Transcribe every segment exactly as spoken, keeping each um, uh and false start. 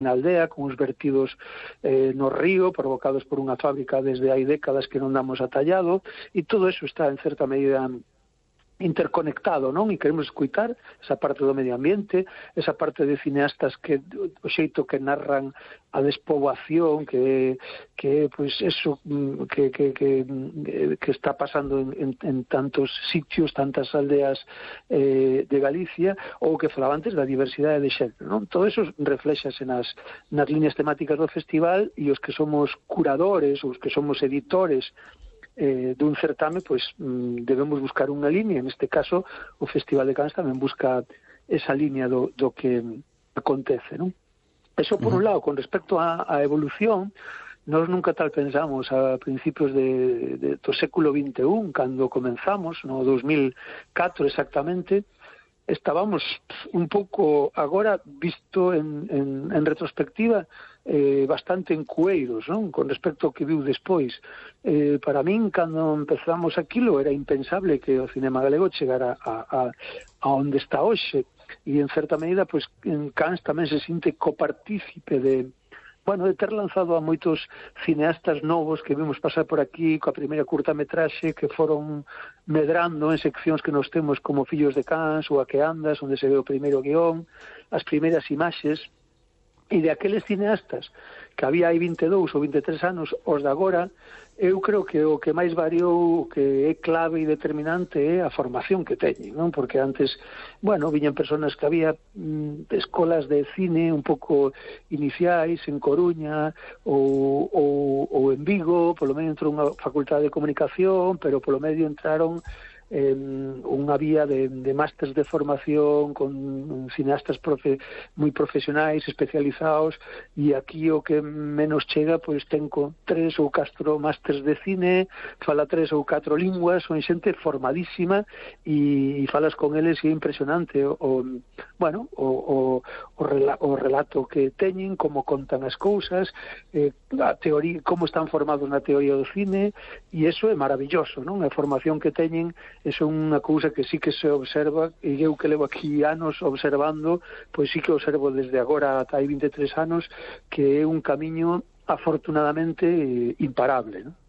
na aldea, con os vertidos eh, no río, provocados por unha fábrica desde hai décadas que non damos atallado, e todo eso está en certa medida interconectado, non? E queremos escuitar esa parte do medio ambiente, esa parte de cineastas que o xeito que narran a despoboación, que que pois eso que que que que está pasando en, en, en tantos sitios, tantas aldeas eh, de Galicia, ou que falaba antes da diversidade de xénero, non? Todo eso reflexase nas nas líneas temáticas do festival, e os que somos curadores, os que somos editores Eh, dun certame, pois mm, debemos buscar unha línea. En este caso o Festival de Cans tamén busca esa línea do, do que acontece, non? Eso por un lado. Con respecto á, á evolución, nós nunca tal pensamos a principios de, de, do século vinte e un, cando comenzamos, no dos mil catro exactamente, estábamos un pouco, agora visto en, en, en retrospectiva, eh, bastante encueiros, non? Con respecto ao que viu despois. Eh, para min, cando empezamos aquilo, era impensable que o cinema galego chegara a, a, a onde está hoxe, e en certa medida, pois, en Cans tamén se sinte copartícipe de, bueno, de ter lanzado a moitos cineastas novos que vimos pasar por aquí coa primeira curtametraxe, que foron medrando en seccións que nos temos como Fillos de Cans ou A que andas, onde se ve o primeiro guión, as primeiras imaxes, e de aqueles cineastas que había hai vinte e dous ou vinte e tres anos, os de agora, eu creo que o que máis variou, o que é clave e determinante, é a formación que teñen, non? Porque antes, bueno, viñan personas que había mm, escolas de cine un pouco iniciais en Coruña ou, ou, ou en Vigo, polo medio entrou unha facultade de comunicación, pero polo medio entraron eh, unha vía de, de másters de formación con cineastas profe, moi profesionais, especializados, e aquí o que menos chega, pois ten con tres ou catro másters de cine, fala tres ou catro linguas, son xente formadísima, e, e falas con eles e é impresionante o, o bueno, o, o, o, rela, o relato que teñen, como contan as cousas, eh, a teoría, como están formados na teoría do cine, e iso é maravilloso, non? A formación que teñen, iso é unha cousa que sí que se observa, e eu que levo aquí anos observando, pois sí que observo desde agora ata hai vinte e tres anos, que é un camiño afortunadamente imparable, non?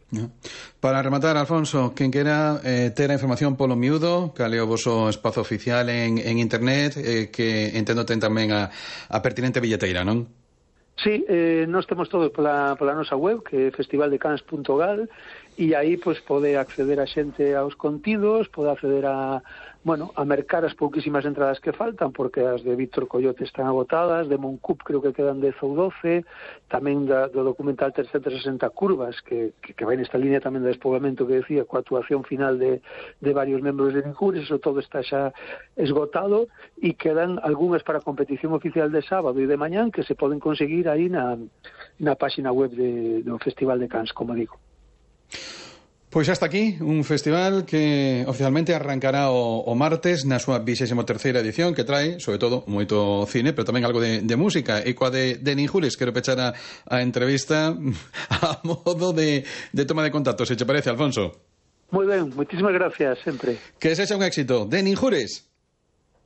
Para rematar, Alfonso, quen quera eh, ter a información polo miúdo, cal é o voso espazo oficial en, en internet, eh, que entendo ten tamén a, a pertinente billeteira, non? Sí, eh, nós temos todo pola, pola nosa web, que é festival de cans punto gal, e aí pois pode acceder a xente aos contidos, pode acceder a, bueno, a mercar as pouquísimas entradas que faltan, porque as de Víctor Coyote están agotadas, de Moncup creo que quedan dez ou doce, tamén da, do documental trescentas e sesenta curvas, que, que, que vai nesta línea tamén do despoboamento que decía, coa actuación final de, de varios membros de Ninjures, eso todo está xa esgotado, e quedan algunhas para a competición oficial de sábado e de mañán que se poden conseguir aí na, na páxina web de, do Festival de Cans, como digo. Pois xa está aquí un festival que oficialmente arrancará o, o martes na súa vixésima terceira edición, que trae, sobre todo, moito cine, pero tamén algo de, de música. E coa de, de Ninjures, quero pechar a, a entrevista a modo de, de toma de contacto, se che parece, Alfonso. Moi ben, moitísimas gracias, sempre. Que sexa un éxito. De Ninjures.